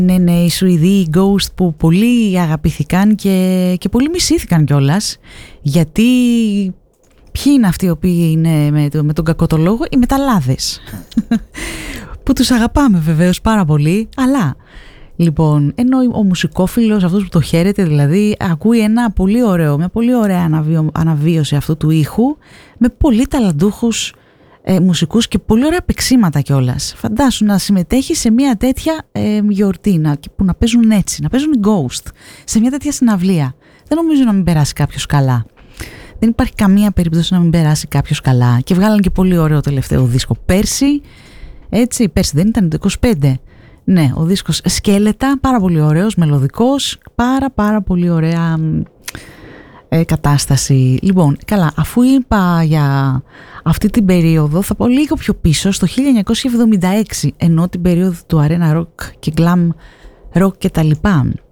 Ναι, ναι, οι Σουηδοί, οι Ghost, που πολύ αγαπηθήκαν και πολύ μισήθηκαν κιόλας, γιατί ποιοι είναι αυτοί οι οποίοι είναι με τον κακό το λόγο? Οι μεταλλάδες που τους αγαπάμε βεβαίως πάρα πολύ, αλλά λοιπόν, ενώ ο μουσικόφιλος, αυτός που το χαίρεται δηλαδή, ακούει ένα πολύ ωραίο, μια πολύ ωραία αναβίωση αυτού του ήχου, με πολύ ταλαντούχους μουσικούς και πολύ ωραία παίξήματα κιόλας. Φαντάσου να συμμετέχει σε μια τέτοια γιορτή, που να παίζουν έτσι, να παίζουν οι Ghost σε μια τέτοια συναυλία. Δεν νομίζω να μην περάσει κάποιος καλά. Δεν υπάρχει καμία περίπτωση να μην περάσει κάποιος καλά. Και βγάλαν και πολύ ωραίο τελευταίο δίσκο πέρσι. Έτσι, πέρσι δεν ήταν το 25. Ναι, ο δίσκος Σκέλετα, πάρα πολύ ωραίος, μελωδικός, πάρα πολύ ωραία κατάσταση. Λοιπόν, καλά, αφού είπα για αυτή την περίοδο, θα πω λίγο πιο πίσω, στο 1976, ενώ την περίοδο του Arena Rock και Glam Rock και τα λοιπά.